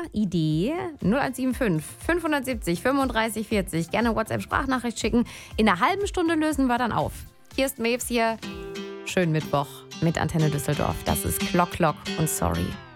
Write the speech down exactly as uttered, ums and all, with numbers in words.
Idee? null eins sieben fünf fünf sieben null fünfunddreißig vierzig. Gerne WhatsApp-Sprachnachricht schicken. In einer halben Stunde lösen wir dann auf. Hier ist Maves hier. Schönen Mittwoch mit Antenne Düsseldorf. Das ist Clock Clock und Sorry.